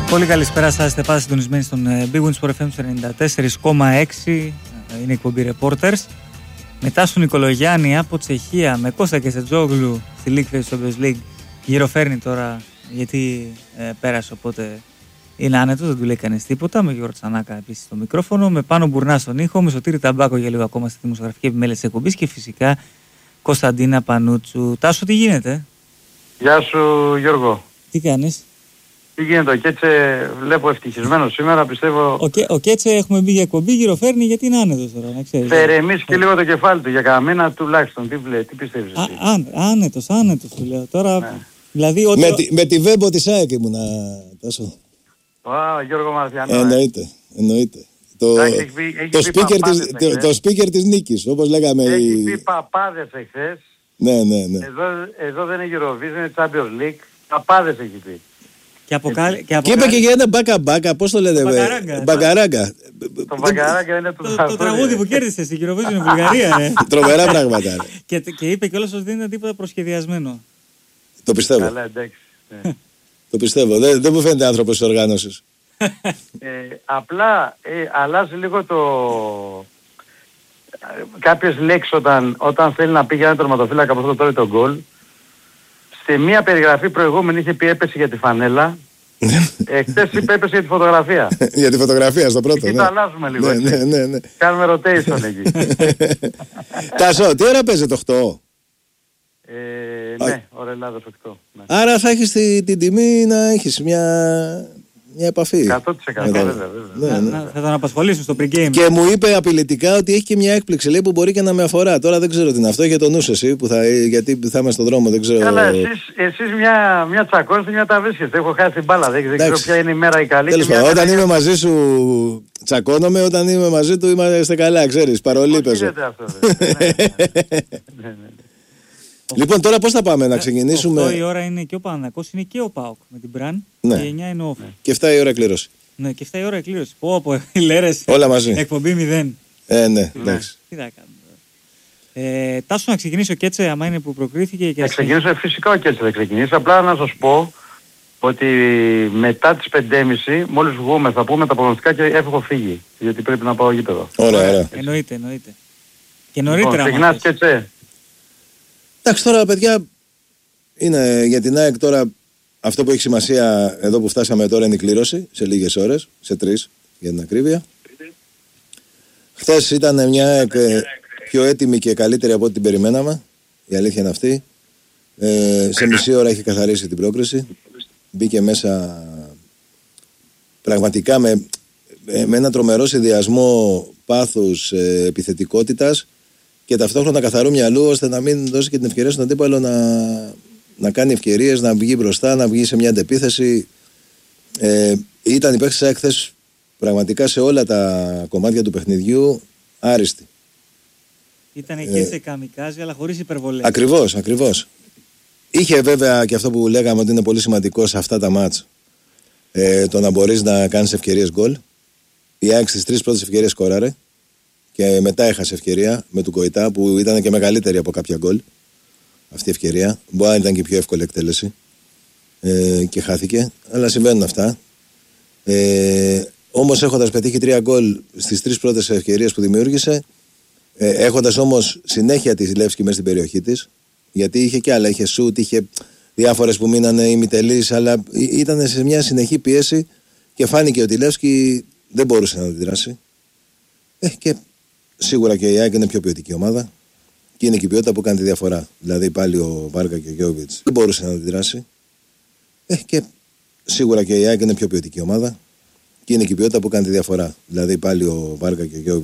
Πολύ καλησπέρα σας, είστε πάντα συντονισμένοι στον Big Win Sport FM 94,6. Είναι εκπομπή Reporters. Μετά στον Νικολογιάννη από Τσεχία με Κώστα Κεσετζόγλου στη League Face Champions League. Γυροφέρνει τώρα γιατί πέρασε, οπότε είναι άνετος, δεν του λέει κανείς τίποτα. Με Γιώργο Τσανάκα επίσης στο μικρόφωνο. Με Πάνο Μπουρνά στον ήχο. Με Σωτήρη Ταμπάκο για λίγο ακόμα στη δημοσιογραφική επιμέλεια της εκπομπής. Και φυσικά Κωνσταντίνα Πανούτσου. Τάσο, τι γίνεται? Γεια σου Γιώργο. Τι κάνεις? Τι γίνεται? Ο Κέτσε βλέπω ευτυχισμένος σήμερα, πιστεύω. Ο Κέτσε έχουμε μπει για εκπομπή, γυροφέρνει γιατί είναι άνετος τώρα, να ξέρεις. Θερεμείς και λίγο το κεφάλι του για κανένα μήνα τουλάχιστον. Τι πιστεύεις εσύ? Άνετος του λέω. Τώρα, ναι. Δηλαδή, με τη Βέμπο της ΑΕΚ ήμουνα τόσο. Γιώργο Μαρθιανό. Εννοείται. Το speaker της νίκης, όπως λέγαμε. Έχει πει παπάδες εχθές. Ναι. Εδώ δεν είναι Eurovision, είναι Champions League. Παπάδες έχει πει. Και είπε και για ένα μπάκα, πώς το λέτε? Μπακαράγκα. Το μπακαράγκα είναι το τραγούδι που κέρδισε στην Eurovision στην Βουλγαρία. Τρομερά πράγματα. Και είπε κιόλας ότι δεν είναι τίποτα προσχεδιασμένο. Το πιστεύω. Καλά, εντάξει. Το πιστεύω. Δεν μου φαίνεται άνθρωπος της οργάνωσης. Απλά αλλάζει λίγο κάποιες λέξεις όταν θέλει να πει για ένα τερματοφύλακα από αυτό τώρα το γκολ. Σε μία περιγραφή προηγούμενη είχε πει έπεσε για τη φανέλα. Χθες είπε έπεσε για τη φωτογραφία. Για τη φωτογραφία στο πρώτο. Και το αλλάζουμε λίγο. Ναι. Κάνουμε rotation εκεί. Τάσο, τι ώρα παίζεται 8? Ναι, ώρα Ελλάδος 8. Ναι. Άρα θα έχεις την τιμή να έχεις μια επαφή. 100% βέβαια. Θα τον απασχολήσουν στο pre-game. Και μου είπε απειλητικά ότι έχει και μια έκπληξη, λέει, που μπορεί και να με αφορά. Τώρα δεν ξέρω τι είναι αυτό, για το νους εσύ, γιατί θα είμαι στον δρόμο, δεν ξέρω. Καλά, εσείς μια τσακώνεστε, μια τα βρίσκεστε. Έχω χάσει την μπάλα, δεν ξέρω ποια είναι η μέρα η καλή. Τέλος πάντων, όταν είμαι μαζί σου τσακώνομαι, όταν είμαι μαζί του είμαστε καλά, ξέρεις, παρολί παίζω. Λοιπόν, τώρα πώς θα πάμε, να ξεκινήσουμε? 8 η ώρα είναι και ο Παναθηναϊκός, είναι και ο ΠΑΟΚ με την Μπραν. Ναι. Και 9 είναι off. Και 7 η ώρα κλήρωση. Ναι, και 7 η ώρα εκκλήρωση. Πω, οι λέρες. Όλα μαζί. Εκπομπή 0. Ναι, εντάξει. Τι θα κάνουμε. Τάσο, να ξεκινήσει ο Κέτσε, άμα είναι που προκρίθηκε. Θα ξεκινήσω, φυσικά ο Κέτσε θα ξεκινήσει. Απλά να σας πω ότι μετά τις 5.30 μόλις βγούμε θα πούμε τα προγνωστικά και έχω φύγει. Γιατί πρέπει να πάω γήπεδο. Ωραία. Εννοείται. Και νωρίτερα. Ξεκινάς Κέτσε. Εντάξει, τώρα παιδιά, είναι για την ΑΕΚ τώρα αυτό που έχει σημασία εδώ που φτάσαμε τώρα είναι η κλήρωση σε λίγες ώρες, σε 3 για την ακρίβεια. Χθες ήταν μια ΑΕΚ πιο έτοιμη και καλύτερη από ό,τι την περιμέναμε, η αλήθεια είναι αυτή. Σε μισή ώρα έχει καθαρίσει την πρόκριση, μπήκε μέσα πραγματικά με ένα τρομερό συνδυασμό πάθους, επιθετικότητας και ταυτόχρονα καθαρού μυαλού, ώστε να μην δώσει και την ευκαιρία στον αντίπαλο να κάνει ευκαιρίες, να βγει μπροστά, να βγει σε μια αντεπίθεση. Ήταν η παίκτης έκθεση πραγματικά σε όλα τα κομμάτια του παιχνιδιού άριστη. Ήταν και σε καμικάζι, αλλά χωρίς υπερβολές. Ακριβώς. Είχε βέβαια και αυτό που λέγαμε ότι είναι πολύ σημαντικό σε αυτά τα μάτς, το να μπορείς να κάνεις ευκαιρίες γκολ. Η ΑΕΚ στις 3 πρώτες ευκαιρίες σκόραρε. Και μετά έχασε ευκαιρία με του Κοϊτά που ήταν και μεγαλύτερη από κάποια γκολ. Αυτή η ευκαιρία. Μπορεί να ήταν και πιο εύκολη εκτέλεση. Και χάθηκε. Αλλά συμβαίνουν αυτά. Όμως έχοντας πετύχει 3 γκολ στις 3 πρώτες ευκαιρίες που δημιούργησε, έχοντας όμως συνέχεια τη Λεύσκη μέσα στην περιοχή της, γιατί είχε και άλλα. Είχε σούτ, είχε διάφορες που μείνανε ημιτελείς, αλλά ήταν σε μια συνεχή πίεση και φάνηκε ότι η Λεύσκη δεν μπορούσε να αντιδράσει. Και σίγουρα και η ΑΕΚ είναι πιο ποιοτική ομάδα και είναι και η ποιότητα που κάνει τη διαφορά. Δηλαδή πάλι ο Βάρκα και ο Γιώβιτς δεν μπορούσε να αντιδράσει. Και σίγουρα και η ΑΕΚ είναι πιο ποιοτική ομάδα και είναι και η ποιότητα που κάνει τη διαφορά. Δηλαδή πάλι ο Βάρκα και ο Γιώβιτς.